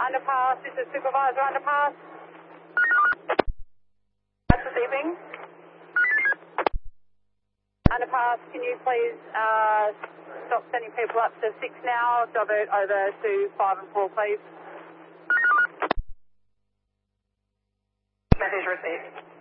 Underpass, this is Supervisor Underpass. That's receiving. Underpass, can you please stop sending people up to 6 now, divert over to 5 and 4, please. Message received.